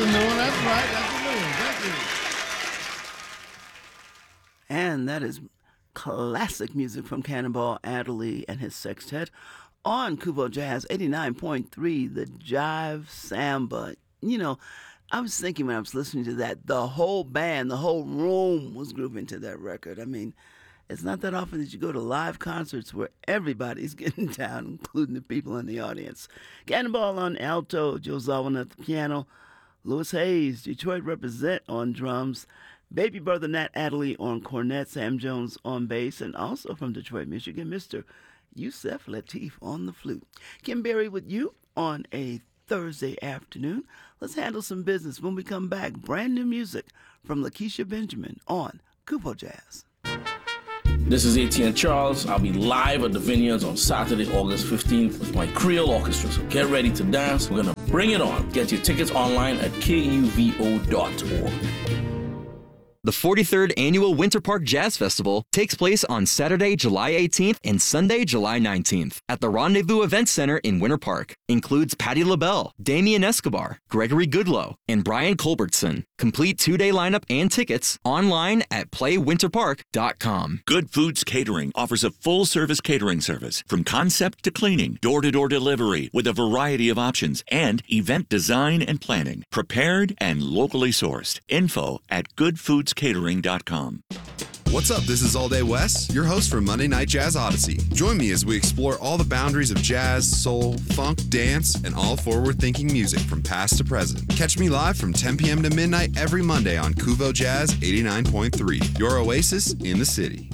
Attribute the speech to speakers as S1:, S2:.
S1: the new one. That's right. That's the new one. Thank you.
S2: And that is classic music from Cannonball Adderley and his sextet on Kubo Jazz 89.3, the Jive Samba. You know, I was thinking when I was listening to that, the whole band, the whole room was grooving to that record. I mean, it's not that often that you go to live concerts where everybody's getting down, including the people in the audience. Cannonball on alto, Joe Zawin at the piano, Louis Hayes, Detroit Represent on drums, Baby Brother Nat Adderley on cornet, Sam Jones on bass, and also from Detroit, Michigan, Mr. Yusef Lateef on the flute. Kim Berry with you on a Thursday afternoon. Let's handle some business when we come back. Brand new music from Lakeisha Benjamin on Kubo Jazz.
S3: This is ATN Charles. I'll be live at the Vineyards on Saturday, August 15th with my Creole Orchestra. So get ready to dance. We're going to bring it on. Get your tickets online at kuvo.org.
S4: The 43rd Annual Winter Park Jazz Festival takes place on Saturday, July 18th and Sunday, July 19th at the Rendezvous Event Center in Winter Park. Includes Patti LaBelle, Damien Escobar, Gregory Goodloe, and Brian Culbertson. Complete two-day lineup and tickets online at playwinterpark.com.
S5: Good Foods Catering offers a full-service catering service from concept to cleaning, door-to-door delivery with a variety of options, and event design and planning. Prepared and locally sourced. Info at goodfoodscatering.com.
S6: What's up? This is All Day Wes, your host for Monday Night Jazz Odyssey. Join me as we explore all the boundaries of jazz, soul, funk, dance, and all forward-thinking music from past to present. Catch me live from 10 p.m. to midnight every Monday on Kuvo Jazz 89.3, your oasis in the city.